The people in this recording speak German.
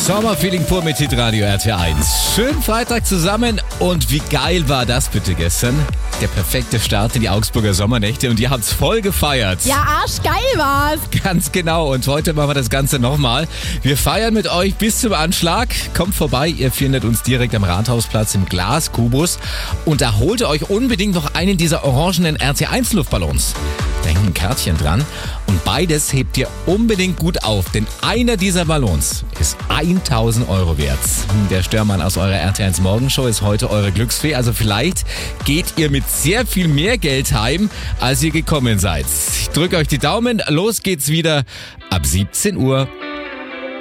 Sommerfeeling pur mit Hitradio RT1. Schönen Freitag zusammen und wie geil war das bitte gestern? Der perfekte Start in die Augsburger Sommernächte und ihr habt's voll gefeiert. Ja, arschgeil war's. Ganz genau, und heute machen wir das Ganze nochmal. Wir feiern mit euch bis zum Anschlag. Kommt vorbei, ihr findet uns direkt am Rathausplatz im Glaskubus und da holt ihr euch unbedingt noch einen dieser orangenen RT1 Luftballons. Da hängen ein Kärtchen dran und beides hebt ihr unbedingt gut auf, denn einer dieser Ballons ist 1.000 Euro wert. Der Störmann aus eurer RT1 Morgenshow ist heute eure Glücksfee, also vielleicht geht ihr mit sehr viel mehr Geld heim, als ihr gekommen seid. Ich drücke euch die Daumen, los geht's wieder ab 17 Uhr.